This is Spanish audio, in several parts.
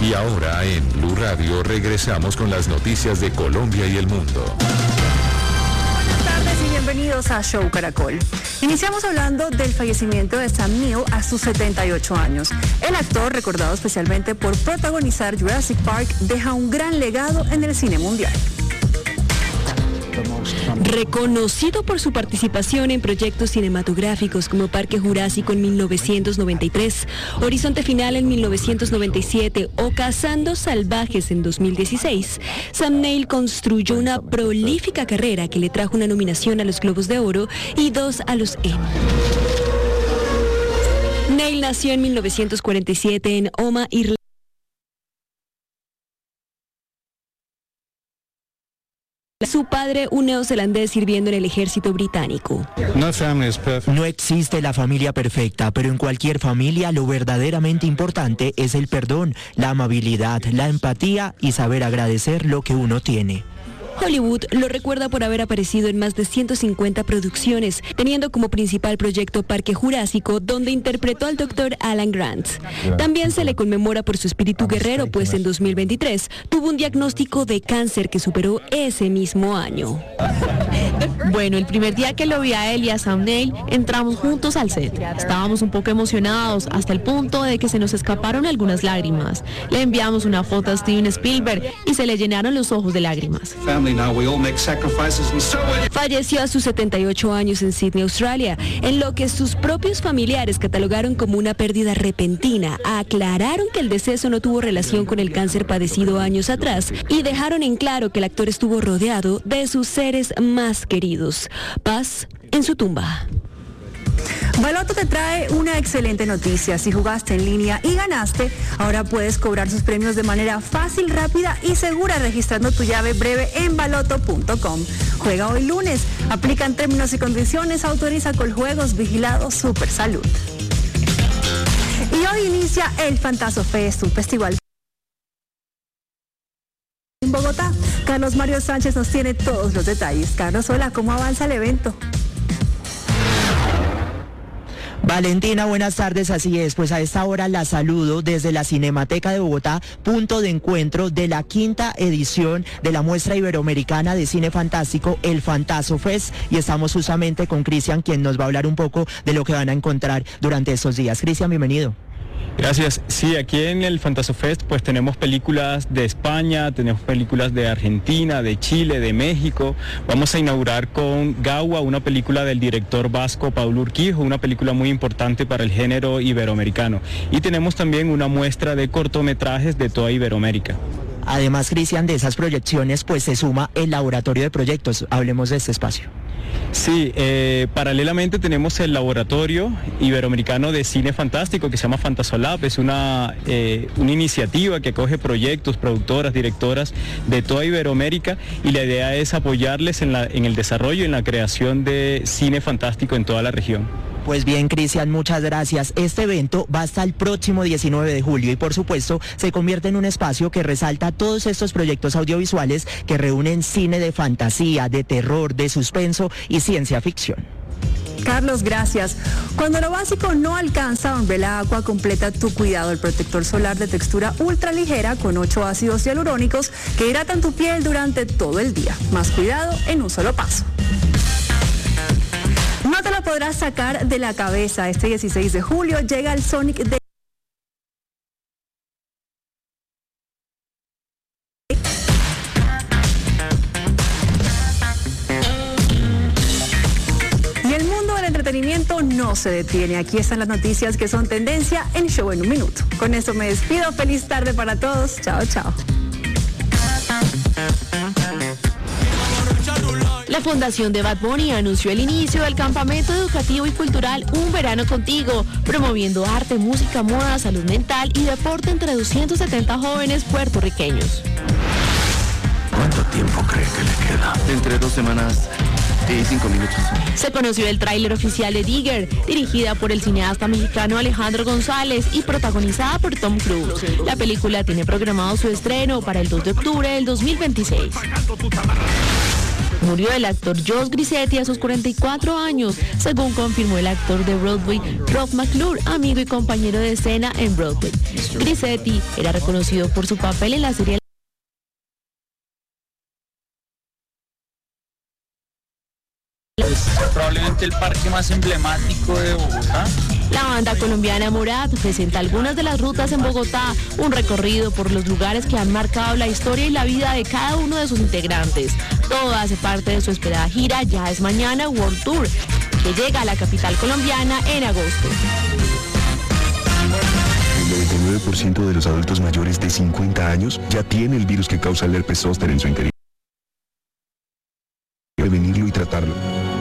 Y ahora en Blue Radio regresamos con las noticias de Colombia y el mundo. Buenas tardes y bienvenidos a Show Caracol. Iniciamos hablando del fallecimiento de Sam Neill a sus 78 años. El actor, recordado especialmente por protagonizar Jurassic Park, deja un gran legado en el cine mundial. Reconocido por su participación en proyectos cinematográficos como Parque Jurásico en 1993, Horizonte Final en 1997 o Cazando Salvajes en 2016, Sam Neill construyó una prolífica carrera que le trajo una nominación a los Globos de Oro y 2 a los Emmy. Neill nació en 1947 en Omagh, Irlanda. Su padre, un neozelandés sirviendo en el ejército británico. No existe la familia perfecta, pero en cualquier familia lo verdaderamente importante es el perdón, la amabilidad, la empatía y saber agradecer lo que uno tiene. Hollywood lo recuerda por haber aparecido en más de 150 producciones, teniendo como principal proyecto Parque Jurásico, donde interpretó al Dr. Alan Grant. También se le conmemora por su espíritu guerrero, pues en 2023 tuvo un diagnóstico de cáncer que superó ese mismo año. Bueno, el primer día que lo vi a él y a Sam Neill, entramos juntos al set. Estábamos un poco emocionados, hasta el punto de que se nos escaparon algunas lágrimas. Le enviamos una foto a Steven Spielberg y se le llenaron los ojos de lágrimas. Falleció a sus 78 años en Sydney, Australia, en lo que sus propios familiares catalogaron como una pérdida repentina. Aclararon que el deceso no tuvo relación con el cáncer padecido años atrás y dejaron en claro que el actor estuvo rodeado de sus seres más queridos. Paz en su tumba. Baloto te trae una excelente noticia. Si jugaste en línea y ganaste, ahora puedes cobrar sus premios de manera fácil, rápida y segura registrando tu llave breve en baloto.com. Juega hoy lunes. Aplican términos y condiciones. Autoriza Coljuegos. Vigilado Supersalud. Y hoy inicia el Fantaso Fest, un festival en Bogotá. Carlos Mario Sánchez nos tiene todos los detalles. Carlos, hola, ¿cómo avanza el evento? Valentina, buenas tardes, así es, pues a esta hora la saludo desde la Cinemateca de Bogotá, punto de encuentro de la 5ª edición de la muestra iberoamericana de cine fantástico, el Fantaso Fest, y estamos justamente con Cristian, quien nos va a hablar un poco de lo que van a encontrar durante estos días. Cristian, bienvenido. Gracias. Sí, aquí en el Fantaso Fest pues tenemos películas de España, tenemos películas de Argentina, de Chile, de México. Vamos a inaugurar con Gaua, una película del director vasco Paulo Urquijo, una película muy importante para el género iberoamericano. Y tenemos también una muestra de cortometrajes de toda Iberoamérica. Además, Cristian, de esas proyecciones pues se suma el laboratorio de proyectos. Hablemos de este espacio. Sí, paralelamente tenemos el Laboratorio Iberoamericano de Cine Fantástico que se llama Fantasolab. Es una iniciativa que acoge proyectos, productoras, directoras de toda Iberoamérica, y la idea es apoyarles en el desarrollo y en la creación de cine fantástico en toda la región. Pues bien, Cristian, muchas gracias. Este evento va hasta el próximo 19 de julio y por supuesto se convierte en un espacio que resalta todos estos proyectos audiovisuales que reúnen cine de fantasía, de terror, de suspenso y ciencia ficción. Carlos, gracias. Cuando lo básico no alcanza, Umbrella Aqua completa tu cuidado. El protector solar de textura ultra ligera con 8 ácidos hialurónicos que hidratan tu piel durante todo el día. Más cuidado en un solo paso. No te lo podrás sacar de la cabeza. Este 16 de julio llega el Sonic de... Y el mundo del entretenimiento no se detiene. Aquí están las noticias que son tendencia en Show en un Minuto. Con eso me despido. Feliz tarde para todos. Chao, chao. La Fundación de Bad Bunny anunció el inicio del campamento educativo y cultural Un Verano Contigo, promoviendo arte, música, moda, salud mental y deporte entre 270 jóvenes puertorriqueños. ¿Cuánto tiempo cree que le queda? Entre 2 semanas y 5 minutos. Se conoció el tráiler oficial de Digger, dirigida por el cineasta mexicano Alejandro González y protagonizada por Tom Cruise. La película tiene programado su estreno para el 2 de octubre del 2026. Murió el actor Josh Grisetti a sus 44 años, según confirmó el actor de Broadway, Rob McClure, amigo y compañero de escena en Broadway. Grisetti era reconocido por su papel en la serie probablemente el parque más emblemático de Bogotá. La banda colombiana Morat presenta algunas de las rutas en Bogotá, un recorrido por los lugares que han marcado la historia y la vida de cada uno de sus integrantes. Todo hace parte de su esperada gira Ya es Mañana World Tour, que llega a la capital colombiana en agosto. El 99% de los adultos mayores de 50 años ya tiene el virus que causa el herpes zóster en su interior. Prevenirlo y tratarlo.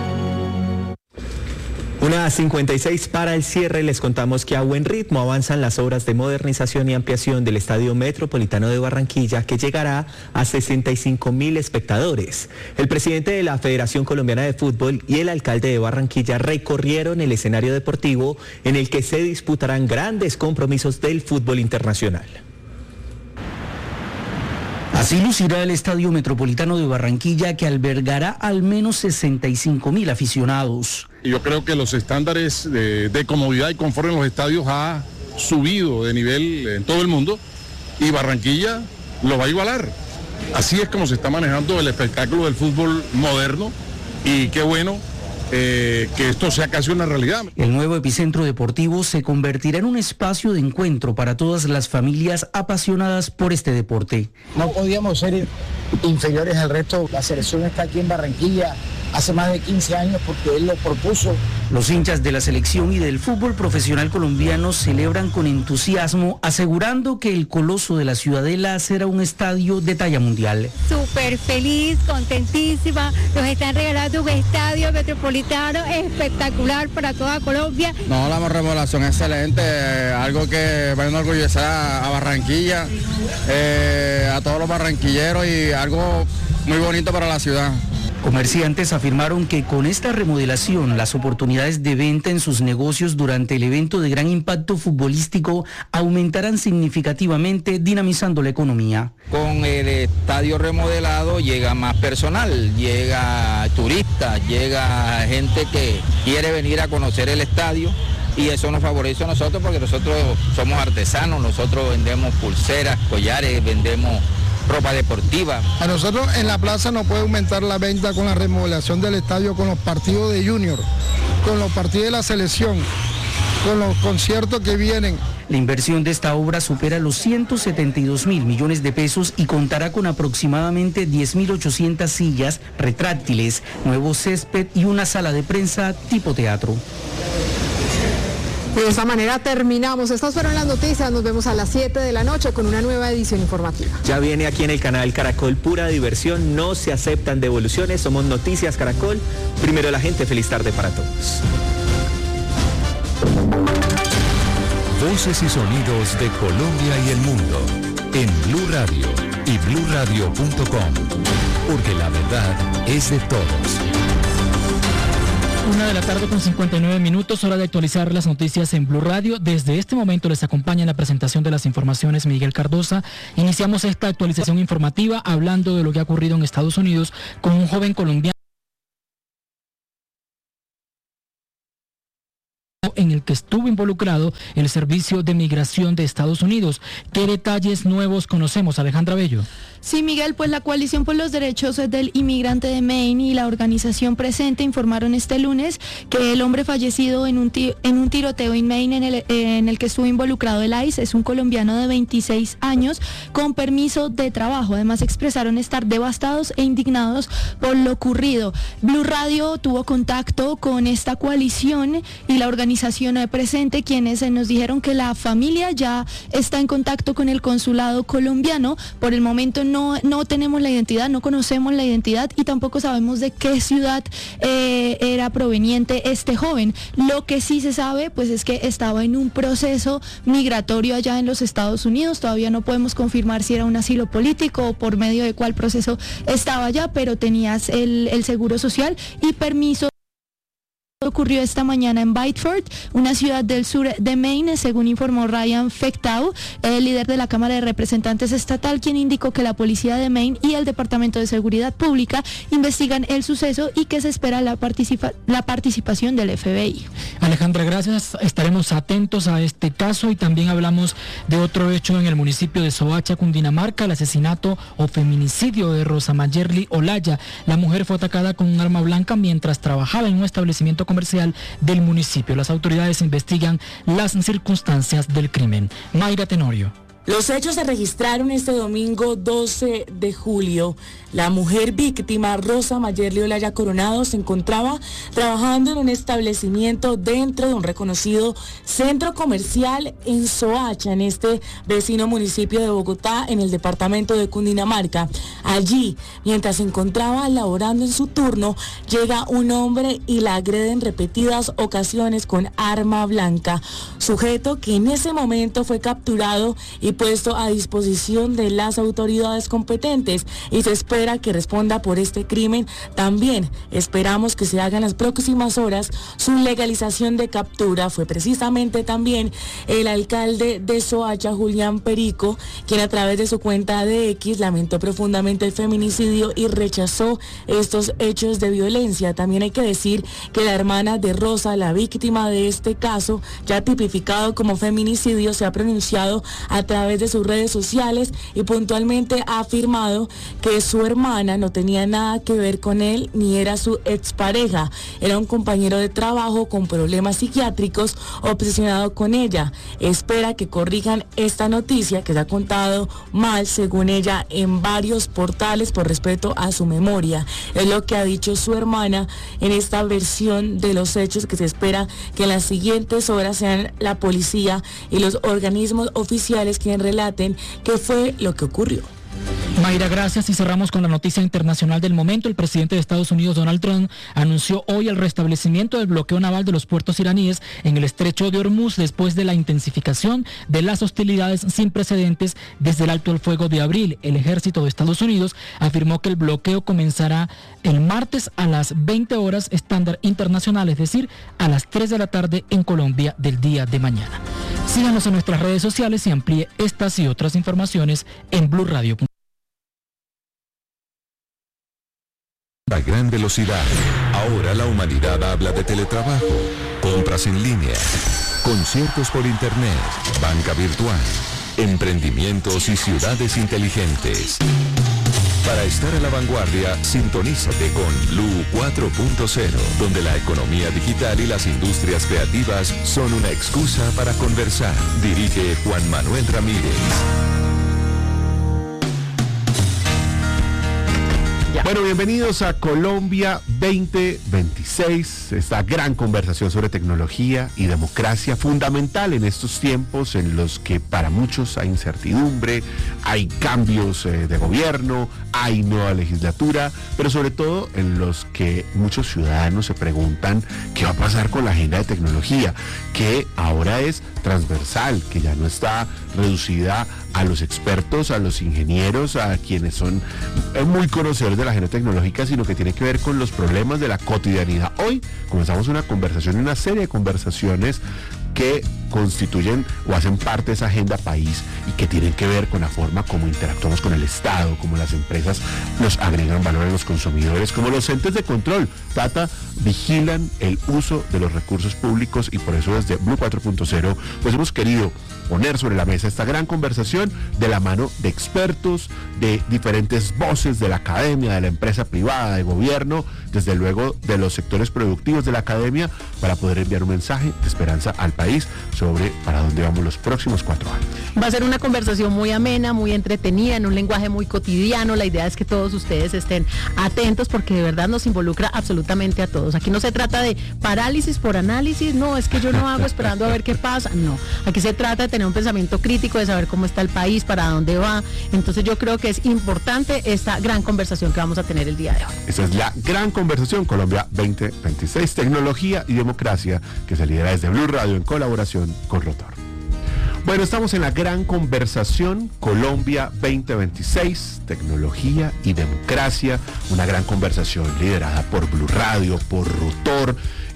1:56 para el cierre. Les contamos que a buen ritmo avanzan las obras de modernización y ampliación del Estadio Metropolitano de Barranquilla, que llegará a 65.000 espectadores. El presidente de la Federación Colombiana de Fútbol y el alcalde de Barranquilla recorrieron el escenario deportivo en el que se disputarán grandes compromisos del fútbol internacional. Así lucirá el Estadio Metropolitano de Barranquilla, que albergará al menos 65.000 aficionados. Yo creo que los estándares de comodidad y confort en los estadios ha subido de nivel en todo el mundo y Barranquilla lo va a igualar. Así es como se está manejando el espectáculo del fútbol moderno y qué bueno que esto sea casi una realidad. El nuevo epicentro deportivo se convertirá en un espacio de encuentro para todas las familias apasionadas por este deporte. No podíamos ser inferiores al resto. La selección está aquí en Barranquilla hace más de 15 años porque él lo propuso. Los hinchas de la selección y del fútbol profesional colombiano celebran con entusiasmo, asegurando que el Coloso de la Ciudadela será un estadio de talla mundial. Súper feliz, contentísima, nos están regalando un estadio metropolitano espectacular para toda Colombia. No, la remodelación es excelente, algo que va a enorgullecer a Barranquilla, a todos los barranquilleros y algo muy bonito para la ciudad. Comerciantes afirmaron que con esta remodelación las oportunidades de venta en sus negocios durante el evento de gran impacto futbolístico aumentarán significativamente, dinamizando la economía. Con el estadio remodelado llega más personal, llega turistas, llega gente que quiere venir a conocer el estadio. Y eso nos favorece a nosotros porque nosotros somos artesanos, nosotros vendemos pulseras, collares, vendemos ropa deportiva. A nosotros en la plaza nos puede aumentar la venta con la remodelación del estadio, con los partidos de Junior, con los partidos de la selección, con los conciertos que vienen. La inversión de esta obra supera los 172.000 millones de pesos y contará con aproximadamente 10.800 sillas retráctiles, nuevo césped y una sala de prensa tipo teatro. De esta manera terminamos. Estas fueron las noticias. Nos vemos a las 7 de la noche con una nueva edición informativa. Ya viene aquí en el canal Caracol pura diversión. No se aceptan devoluciones. Somos Noticias Caracol. Primero la gente. Feliz tarde para todos. Voces y sonidos de Colombia y el mundo en Blue Radio y bluradio.com. Porque la verdad es de todos. 1:59 p.m, hora de actualizar las noticias en Blue Radio. Desde este momento les acompaña en la presentación de las informaciones Miguel Cardosa. Iniciamos esta actualización informativa hablando de lo que ha ocurrido en Estados Unidos con un joven colombiano en el que estuvo involucrado el Servicio de Migración de Estados Unidos. ¿Qué detalles nuevos conocemos, Alejandra Bello? Sí, Miguel, pues la Coalición por los Derechos del Inmigrante de Maine y la organización Presente informaron este lunes que el hombre fallecido en un tiroteo en Maine en el que estuvo involucrado el ICE es un colombiano de 26 años con permiso de trabajo. Además expresaron estar devastados e indignados por lo ocurrido. Blue Radio tuvo contacto con esta coalición y la organización Presente, quienes nos dijeron que la familia ya está en contacto con el consulado colombiano. Por el momento no tenemos la identidad, no conocemos la identidad y tampoco sabemos de qué ciudad era proveniente este joven. Lo que sí se sabe pues es que estaba en un proceso migratorio allá en los Estados Unidos. Todavía no podemos confirmar si era un asilo político o por medio de cuál proceso estaba allá, pero tenías el seguro social y permiso ocurrió esta mañana en Biddeford, una ciudad del sur de Maine, según informó Ryan Fecteau, el líder de la Cámara de Representantes estatal, quien indicó que la policía de Maine y el Departamento de Seguridad Pública investigan el suceso y que se espera la participación del FBI. Alejandra, gracias. Estaremos atentos a este caso y también hablamos de otro hecho en el municipio de Soacha, Cundinamarca, el asesinato o feminicidio de Rosa Mayerly Olaya. La mujer fue atacada con un arma blanca mientras trabajaba en un establecimiento comercial del municipio. Las autoridades investigan las circunstancias del crimen. Mayra Tenorio. Los hechos se registraron este domingo 12 de julio. La mujer víctima, Rosa Mayerly Olaya Coronado, se encontraba trabajando en un establecimiento dentro de un reconocido centro comercial en Soacha, en este vecino municipio de Bogotá, en el departamento de Cundinamarca. Allí, mientras se encontraba laborando en su turno, llega un hombre y la agrede en repetidas ocasiones con arma blanca. Sujeto que en ese momento fue capturado y puesto a disposición de las autoridades competentes y se espera que responda por este crimen. También esperamos que se haga en las próximas horas su legalización de captura. Fue precisamente también el alcalde de Soacha, Julián Perico, quien a través de su cuenta de X lamentó profundamente el feminicidio y rechazó estos hechos de violencia. También hay que decir que la hermana de Rosa, la víctima de este caso, ya tipificado como feminicidio, se ha pronunciado a través de sus redes sociales y puntualmente ha afirmado que su hermana no tenía nada que ver con él ni era su expareja. Era un compañero de trabajo con problemas psiquiátricos, obsesionado con ella. Espera que corrijan esta noticia que se ha contado mal, según ella, en varios portales por respeto a su memoria. Es lo que ha dicho su hermana en esta versión de los hechos, que se espera que en las siguientes horas sean la policía y los organismos oficiales quienes relaten qué fue lo que ocurrió. Mayra, gracias. Y cerramos con la noticia internacional del momento. El presidente de Estados Unidos, Donald Trump, anunció hoy el restablecimiento del bloqueo naval de los puertos iraníes en el estrecho de Hormuz después de la intensificación de las hostilidades sin precedentes desde el alto el fuego de abril. El ejército de Estados Unidos afirmó que el bloqueo comenzará el martes a las 20 horas estándar internacional, es decir, a las 3 de la tarde en Colombia del día de mañana. Síganos en nuestras redes sociales y amplíe estas y otras informaciones en blurradio.com. A gran velocidad. Ahora la humanidad habla de teletrabajo, compras en línea, conciertos por internet, banca virtual, emprendimientos y ciudades inteligentes. Para estar a la vanguardia, sintonízate con Blue 4.0, donde la economía digital y las industrias creativas son una excusa para conversar. Dirige Juan Manuel Ramírez. Bueno, bienvenidos a Colombia 2026, esta gran conversación sobre tecnología y democracia, fundamental en estos tiempos en los que para muchos hay incertidumbre, hay cambios de gobierno, hay nueva legislatura, pero sobre todo en los que muchos ciudadanos se preguntan qué va a pasar con la agenda de tecnología, que ahora es transversal, que ya no está reducida a los expertos, a los ingenieros, a quienes son muy conocedores de la agenda tecnológica, sino que tiene que ver con los problemas de la cotidianidad. Hoy comenzamos una conversación, una serie de conversaciones que constituyen o hacen parte de esa agenda país y que tienen que ver con la forma como interactuamos con el Estado, como las empresas nos agregan valor a los consumidores, como los entes de control, vigilan el uso de los recursos públicos, y por eso desde Blue 4.0 pues hemos querido poner sobre la mesa esta gran conversación de la mano de expertos, de diferentes voces de la academia, de la empresa privada, de gobierno, desde luego de los sectores productivos de la academia, para poder enviar un mensaje de esperanza al país sobre para dónde vamos los próximos 4 años. Va a ser una conversación muy amena, muy entretenida, en un lenguaje muy cotidiano. La idea es que todos ustedes estén atentos, porque de verdad nos involucra absolutamente a todos. Aquí no se trata de parálisis por análisis, no, es que yo no hago esperando a ver qué pasa, no. Aquí se trata de tener un pensamiento crítico, de saber cómo está el país, para dónde va. Entonces yo creo que es importante esta gran conversación que vamos a tener el día de hoy. Esa es la gran conversación Colombia 2026, tecnología y democracia, que se lidera desde Blue Radio en colaboración con Rotor. Bueno, estamos en la gran conversación Colombia 2026, tecnología y democracia, una gran conversación liderada por Blue Radio, por Rotor,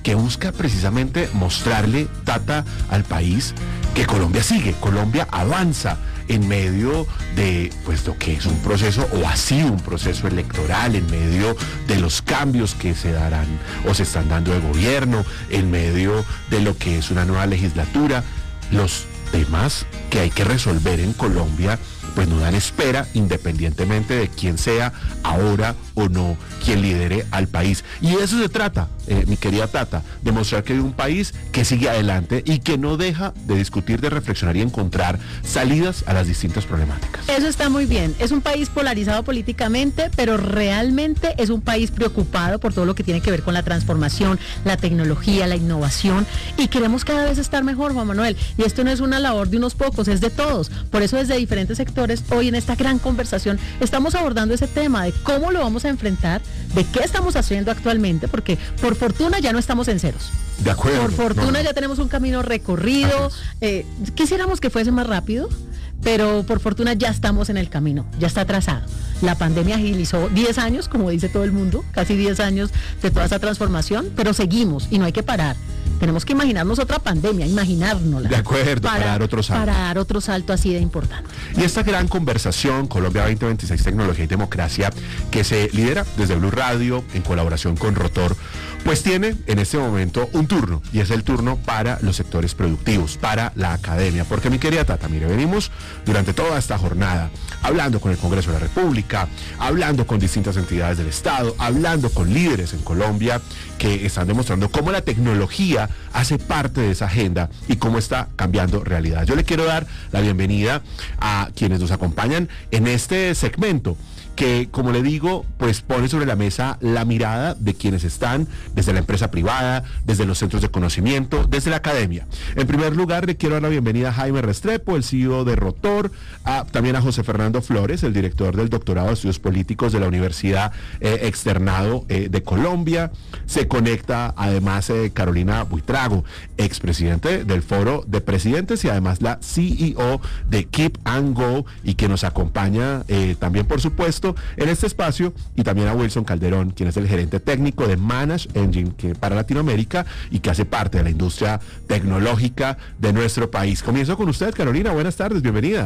que busca precisamente mostrarle, Tata, al país que Colombia sigue, Colombia avanza en medio de pues lo que es un proceso o ha sido un proceso electoral, en medio de los cambios que se darán o se están dando de gobierno, en medio de lo que es una nueva legislatura. Los temas que hay que resolver en Colombia pues no dan espera, independientemente de quién sea ahora o no quien lidere al país. Y de eso se trata, mi querida Tata, demostrar que hay un país que sigue adelante y que no deja de discutir, de reflexionar y encontrar salidas a las distintas problemáticas. Eso está muy bien. Es un país polarizado políticamente, pero realmente es un país preocupado por todo lo que tiene que ver con la transformación, la tecnología, la innovación, y queremos cada vez estar mejor, Juan Manuel. Y esto no es una labor de unos pocos, es de todos. Por eso desde diferentes sectores, hoy en esta gran conversación, estamos abordando ese tema de cómo lo vamos a enfrentar, de qué estamos haciendo actualmente, porque por fortuna ya no estamos en ceros. De acuerdo. Por fortuna ya tenemos un camino recorrido. Quisiéramos que fuese más rápido, pero por fortuna ya estamos en el camino, ya está trazado. La pandemia agilizó 10 años, como dice todo el mundo, casi 10 años de toda esa transformación, pero seguimos y no hay que parar. Tenemos que imaginarnos otra pandemia, imaginárnosla. De acuerdo, para dar otro salto. Para dar otro salto así de importante. Y esta gran conversación, Colombia 2026, Tecnología y Democracia, que se lidera desde Blue Radio en colaboración con Rotor, pues tiene en este momento un turno, y es el turno para los sectores productivos, para la academia. Porque, mi querida Tata, mire, venimos durante toda esta jornada hablando con el Congreso de la República, hablando con distintas entidades del Estado, hablando con líderes en Colombia que están demostrando cómo la tecnología hace parte de esa agenda y cómo está cambiando realidad. Yo le quiero dar la bienvenida a quienes nos acompañan en este segmento, que, como le digo, pues pone sobre la mesa la mirada de quienes están desde la empresa privada, desde los centros de conocimiento, desde la academia. En primer lugar, le quiero dar la bienvenida a Jaime Restrepo, el CEO de Rotor, también a José Fernando Flores, el director del Doctorado de Estudios Políticos de la Universidad Externado de Colombia. Se conecta además Carolina Buitrago, expresidente del Foro de Presidentes y además la CEO de Keep and Go, y que nos acompaña también, por supuesto, en este espacio, y también a Wilson Calderón, quien es el gerente técnico de Manage Engine para Latinoamérica y que hace parte de la industria tecnológica de nuestro país. Comienzo con usted, Carolina. Buenas tardes, bienvenida.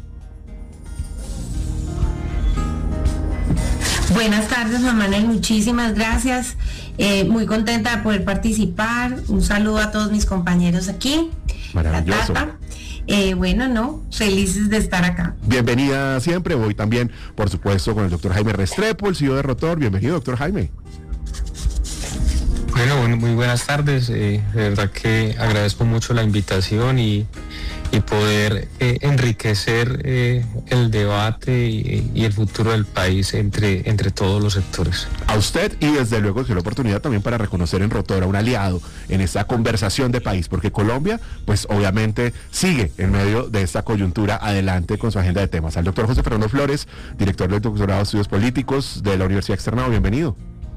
Buenas tardes, Juan Manuel, muchísimas gracias. Muy contenta de poder participar. Un saludo a todos mis compañeros aquí. Maravilloso. Felices de estar acá. Bienvenida siempre. Voy también, por supuesto, con el doctor Jaime Restrepo, el CEO de Rotor. Bienvenido, doctor Jaime. Bueno, muy buenas tardes. De verdad que agradezco mucho la invitación y poder enriquecer el debate y el futuro del país entre todos los sectores. A usted, y desde luego que la oportunidad también para reconocer en Rotor a un aliado en esta conversación de país, porque Colombia pues obviamente sigue en medio de esta coyuntura adelante con su agenda de temas. Al doctor José Fernando Flores, director del Doctorado de Estudios Políticos de la Universidad Externado, bienvenido.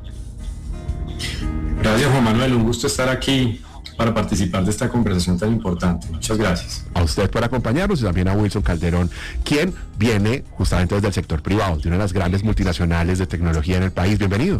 Gracias, Juan Manuel, un gusto estar aquí para participar de esta conversación tan importante. Muchas gracias. A usted por acompañarnos y también a Wilson Calderón, quien viene justamente desde el sector privado, de una de las grandes multinacionales de tecnología en el país. Bienvenido.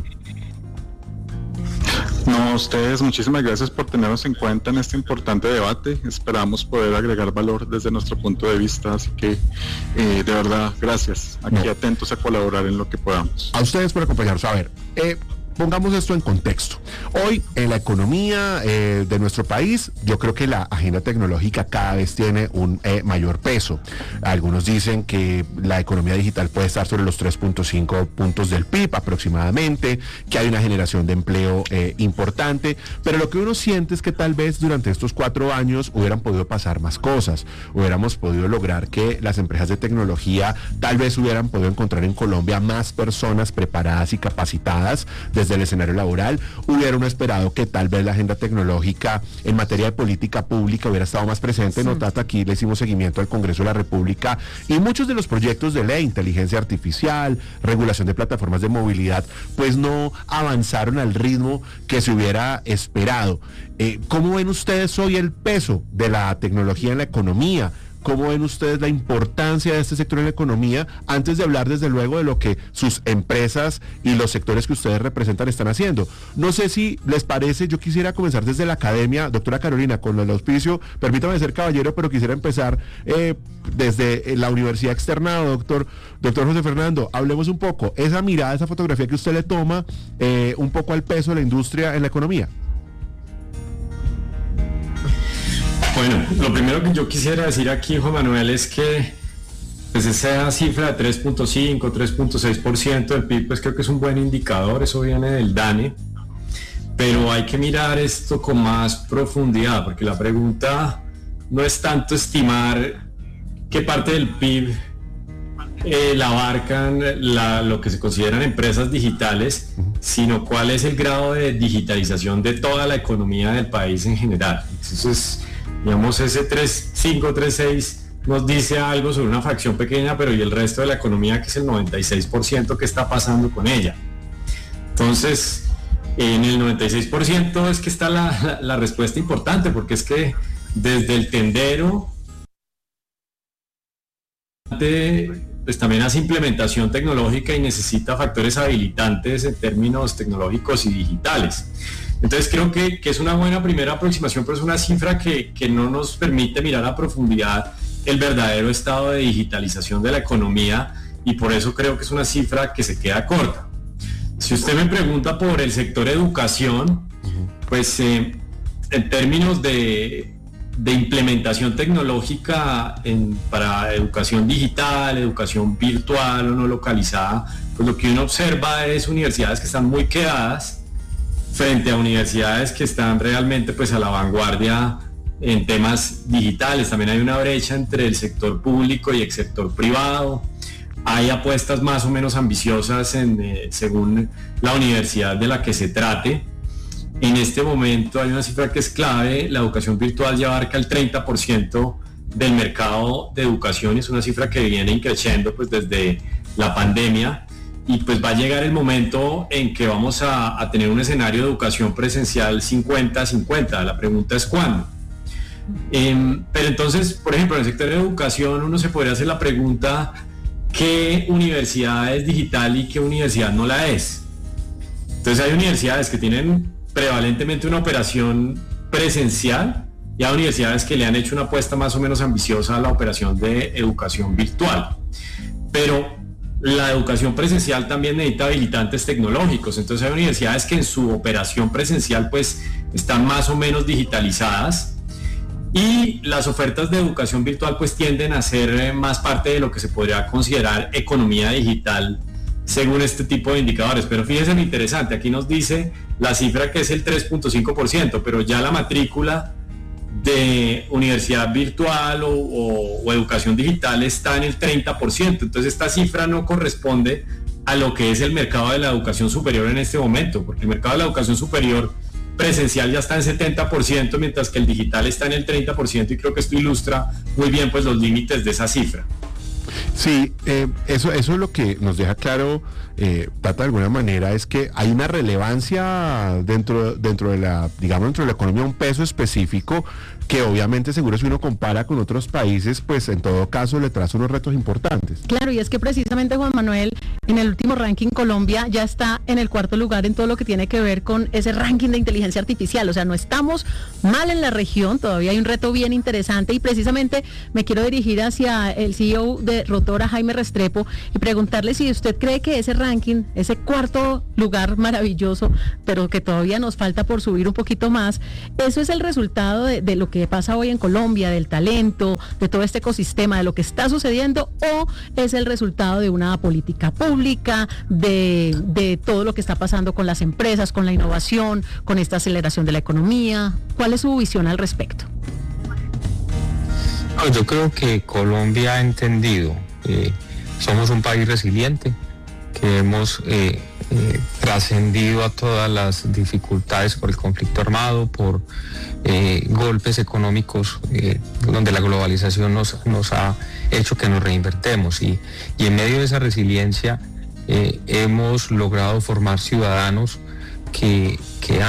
No, ustedes, muchísimas gracias por tenernos en cuenta en este importante debate. Esperamos poder agregar valor desde nuestro punto de vista, así que de verdad, gracias. Aquí atentos a colaborar en lo que podamos. A ustedes por acompañarnos. A ver, pongamos esto en contexto. Hoy, en la economía de nuestro país, yo creo que la agenda tecnológica cada vez tiene un mayor peso. Algunos dicen que la economía digital puede estar sobre los 3.5 puntos del PIB aproximadamente, que hay una generación de empleo importante, pero lo que uno siente es que tal vez durante estos 4 años hubieran podido pasar más cosas, hubiéramos podido lograr que las empresas de tecnología tal vez hubieran podido encontrar en Colombia más personas preparadas y capacitadas desde el escenario laboral. Hubiera uno esperado que tal vez la agenda tecnológica en materia de política pública hubiera estado más presente. Sí. Notata, aquí le hicimos seguimiento al Congreso de la República y muchos de los proyectos de ley, inteligencia artificial, regulación de plataformas de movilidad, pues no avanzaron al ritmo que se hubiera esperado. ¿Cómo ven ustedes hoy el peso de la tecnología en la economía? ¿cómo ven ustedes la importancia de este sector en la economía? Antes de hablar desde luego de lo que sus empresas y los sectores que ustedes representan están haciendo. No sé si les parece, yo quisiera comenzar desde la academia, doctora Carolina, con el auspicio, permítame ser caballero, pero quisiera empezar desde la universidad externado, doctor José Fernando, hablemos un poco, esa mirada, esa fotografía que usted le toma un poco al peso de la industria en la economía. Bueno, lo primero que yo quisiera decir aquí, Juan Manuel, es que pues esa cifra de 3.5, 3.6% del PIB, pues creo que es un buen indicador, eso viene del DANE, pero hay que mirar esto con más profundidad, porque la pregunta no es tanto estimar qué parte del PIB la abarcan lo que se consideran empresas digitales, sino cuál es el grado de digitalización de toda la economía del país en general. Entonces, digamos, ese 3.5, 3.6 nos dice algo sobre una fracción pequeña, pero y el resto de la economía, que es el 96%, ¿qué está pasando con ella? Entonces, en el 96% es que está la respuesta importante, porque es que desde el tendero pues también hace implementación tecnológica y necesita factores habilitantes en términos tecnológicos y digitales. Entonces creo que es una buena primera aproximación, pero es una cifra que no nos permite mirar a profundidad el verdadero estado de digitalización de la economía, y por eso creo que es una cifra que se queda corta. Si usted me pregunta por el sector educación, pues en términos de implementación tecnológica para educación digital, educación virtual o no localizada, pues lo que uno observa es universidades que están muy quedadas frente a universidades que están realmente pues a la vanguardia en temas digitales. También hay una brecha entre el sector público y el sector privado. Hay apuestas más o menos ambiciosas según la universidad de la que se trate. En este momento hay una cifra que es clave: la educación virtual ya abarca el 30% del mercado de educación, y es una cifra que viene creciendo pues desde la pandemia, y pues va a llegar el momento en que vamos a tener un escenario de educación presencial 50-50. La pregunta es ¿cuándo? Pero entonces, por ejemplo, en el sector de educación uno se podría hacer la pregunta: ¿qué universidad es digital y qué universidad no la es? Entonces hay universidades que tienen prevalentemente una operación presencial, y hay universidades que le han hecho una apuesta más o menos ambiciosa a la operación de educación virtual. Pero la educación presencial también necesita habilitantes tecnológicos. Entonces hay universidades que en su operación presencial pues están más o menos digitalizadas, y las ofertas de educación virtual pues tienden a ser más parte de lo que se podría considerar economía digital según este tipo de indicadores. Pero fíjense lo interesante, aquí nos dice la cifra que es el 3.5%, pero ya la matrícula de universidad virtual o educación digital está en el 30%. Entonces esta cifra no corresponde a lo que es el mercado de la educación superior en este momento, porque el mercado de la educación superior presencial ya está en 70%, mientras que el digital está en el 30%, y creo que esto ilustra muy bien pues los límites de esa cifra. Sí, eso es lo que nos deja claro, Tata, de alguna manera, es que hay una relevancia dentro de la, digamos, dentro de la economía, un peso específico que obviamente seguro si uno compara con otros países, pues en todo caso le trae unos retos importantes. Claro, y es que precisamente, Juan Manuel, en el último ranking Colombia ya está en el cuarto lugar en todo lo que tiene que ver con ese ranking de inteligencia artificial. O sea, no estamos mal en la región, todavía hay un reto bien interesante, y precisamente me quiero dirigir hacia el CEO de Rotora, Jaime Restrepo, y preguntarle si usted cree que ese ranking, ese cuarto lugar maravilloso, pero que todavía nos falta por subir un poquito más, eso es el resultado de lo que pasa hoy en Colombia, del talento, de todo este ecosistema, de lo que está sucediendo, o es el resultado de una política pública, de todo lo que está pasando con las empresas, con la innovación, con esta aceleración de la economía. ¿Cuál es su visión al respecto? Yo creo que Colombia ha entendido que somos un país resiliente, que hemos trascendido a todas las dificultades por el conflicto armado, por golpes económicos, donde la globalización nos ha hecho que nos reinvertemos, y en medio de esa resiliencia hemos logrado formar ciudadanos que